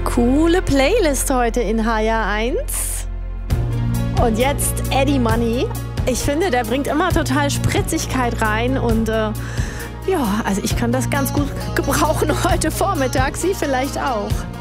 Coole Playlist heute in HR1. Und jetzt Eddie Money. Ich finde, der bringt immer total Spritzigkeit rein und ja, also ich kann das ganz gut gebrauchen heute Vormittag. Sie vielleicht auch.